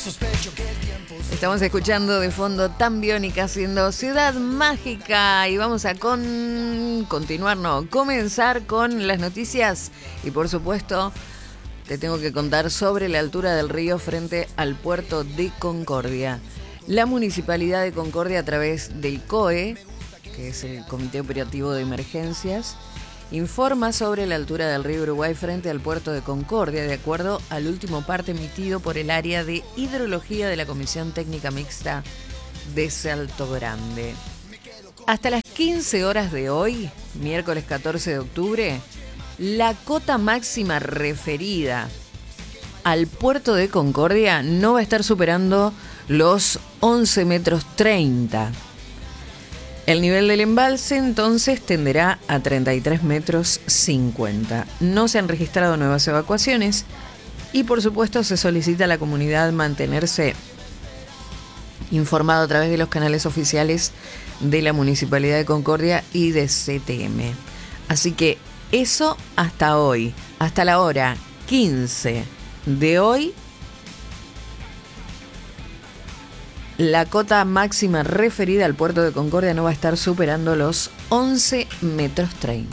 Estamos escuchando de fondo Tan Biónica haciendo Ciudad Mágica y vamos a comenzar con las noticias y por supuesto te tengo que contar sobre la altura del río frente al puerto de Concordia. La Municipalidad de Concordia a través del COE, que es el Comité Operativo de Emergencias, informa sobre la altura del río Uruguay frente al puerto de Concordia, de acuerdo al último parte emitido por el área de hidrología de la Comisión Técnica Mixta de Salto Grande. Hasta las 15 horas de hoy, miércoles 14 de octubre, la cota máxima referida al puerto de Concordia no va a estar superando los 11,30 metros. El nivel del embalse entonces tenderá a 33,50 metros. No se han registrado nuevas evacuaciones y por supuesto se solicita a la comunidad mantenerse informado a través de los canales oficiales de la Municipalidad de Concordia y de CTM. Así que eso hasta hoy, hasta la hora 15 de hoy. La cota máxima referida al puerto de Concordia no va a estar superando los 11,30 metros.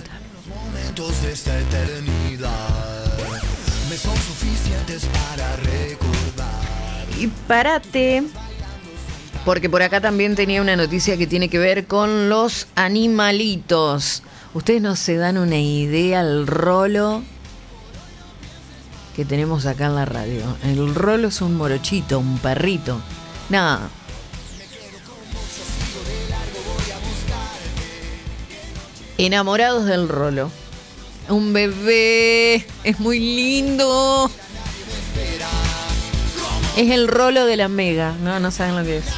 Y párate, porque por acá también tenía una noticia que tiene que ver con los animalitos. Ustedes no se dan una idea el rolo que tenemos acá en la radio. El rolo es un morochito, un perrito. Nada. Enamorados del rolo. Un bebé. Es muy lindo. Es el rolo de la Mega. No saben lo que es.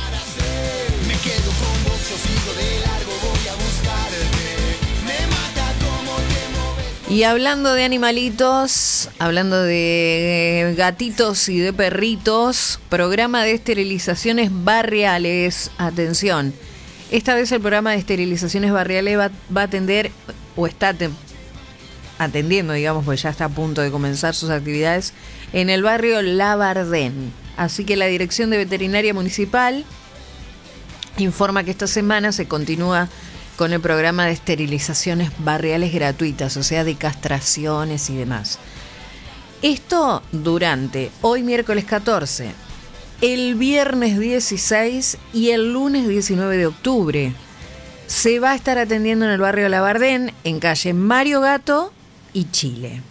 Y hablando de animalitos, hablando de gatitos y de perritos, programa de esterilizaciones barriales. Atención, esta vez el programa de esterilizaciones barriales va a atender, o está atendiendo, digamos, pues ya está a punto de comenzar sus actividades en el barrio Labardén. Así que la Dirección de Veterinaria Municipal informa que esta semana se continúa con el programa de esterilizaciones barriales gratuitas, o sea, de castraciones y demás. Esto durante hoy miércoles 14, el viernes 16 y el lunes 19 de octubre. Se va a estar atendiendo en el barrio Labardén, en calle Mario Gato y Chile.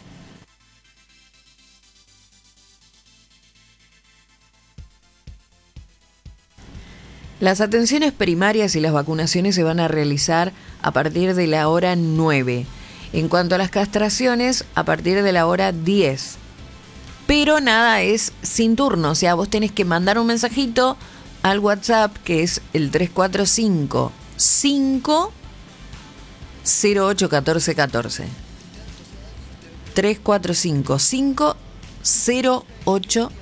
Las atenciones primarias y las vacunaciones se van a realizar a partir de la hora 9. En cuanto a las castraciones, a partir de la hora 10. Pero nada es sin turno. O sea, vos tenés que mandar un mensajito al WhatsApp, que es el 345 508 1414. 345 508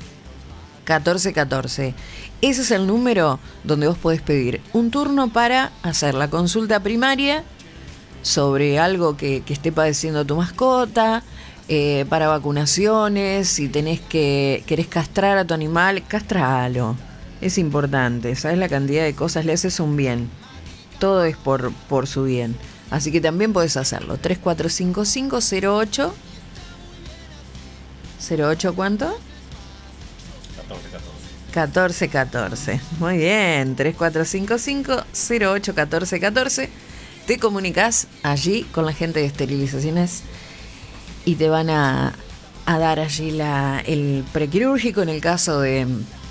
1414. Ese es el número donde vos podés pedir un turno para hacer la consulta primaria sobre algo que esté padeciendo tu mascota, para vacunaciones, si querés castrar a tu animal, castralo. Es importante, ¿sabes? La cantidad de cosas, le haces un bien. Todo es por su bien. Así que también podés hacerlo. 345508. ¿08 cuánto? 1414. Muy bien, 3455-081414. Te comunicas allí con la gente de esterilizaciones y te van a dar allí el prequirúrgico en el caso de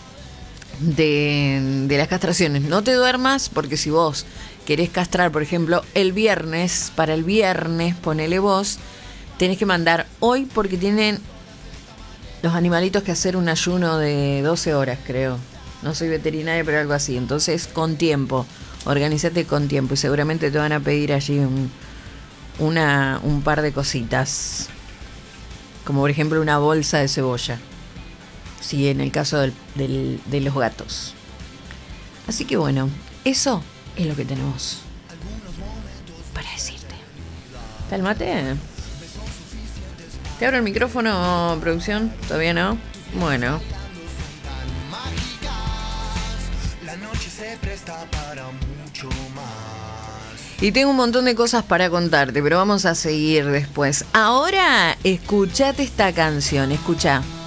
las castraciones. No te duermas, porque si vos querés castrar, por ejemplo, el viernes, para el viernes, ponele vos, tenés que mandar hoy porque tienen los animalitos que hacer un ayuno de 12 horas, creo. No soy veterinaria, pero algo así. Entonces, con tiempo. Organízate con tiempo y seguramente te van a pedir allí un par de cositas. Como por ejemplo una bolsa de cebolla. Sí, en el caso de los gatos. Así que bueno, eso es lo que tenemos para decirte. ¿Está el mate? ¿Te abro el micrófono, producción? ¿Todavía no? Bueno. Y tengo un montón de cosas para contarte, pero vamos a seguir después. Ahora, escuchate esta canción, escucha.